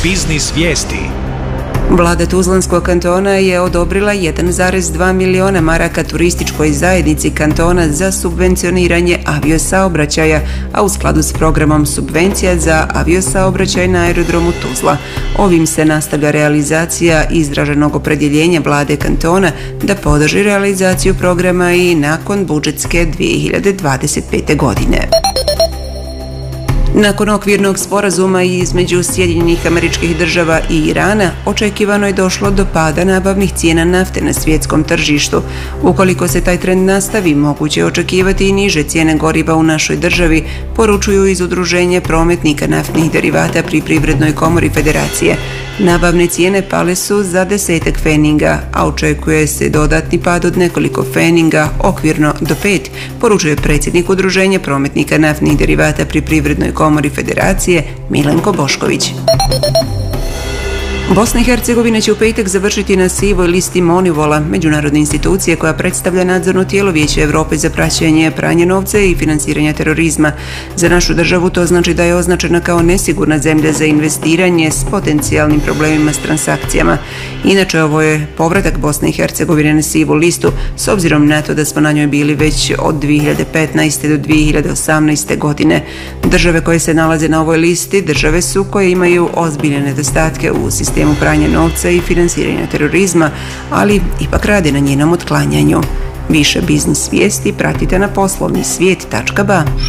Biznis vijesti. Vlada Tuzlanskog kantona je odobrila 1,2 miliona maraka turističkoj zajednici kantona za subvencioniranje aviosaobraćaja, a u skladu s programom subvencija za aviosaobraćaj na aerodromu Tuzla. Ovim se nastavlja realizacija izraženog opredjeljenja vlade kantona da podrži realizaciju programa i nakon budžetske 2025. godine. Nakon okvirnog sporazuma između Sjedinjenih Američkih Država i Irana, očekivano je došlo do pada nabavnih cijena nafte na svjetskom tržištu. Ukoliko se taj trend nastavi, moguće je očekivati i niže cijene goriva u našoj državi, poručuju iz Udruženja prometnika naftnih derivata pri Privrednoj komori Federacije. Nabavne cijene pale su za 10 feninga, a očekuje se dodatni pad od nekoliko feninga, okvirno do 5, poručuje predsjednik Udruženja prometnika naftnih derivata pri Privrednoj komori Federacije Milenko Bošković. Bosna i Hercegovina će u petak završiti na sivoj listi Monivola, međunarodne institucije koja predstavlja nadzorno tijelo Vijeća Europe za praćenje pranja novca i financiranja terorizma. Za našu državu to znači da je označena kao nesigurna zemlja za investiranje s potencijalnim problemima s transakcijama. Inače, ovo je povratak Bosne i Hercegovine na sivu listu, s obzirom na to da smo na njoj bili već od 2015. do 2018. godine. Države koje se nalaze na ovoj listi države su koje imaju ozbiljne nedostatke u sistemu pranja novca i financiranja terorizma, ali ipak rade na njenom otklanjanju. Više biznis vijesti pratite na poslovnisvijet.ba.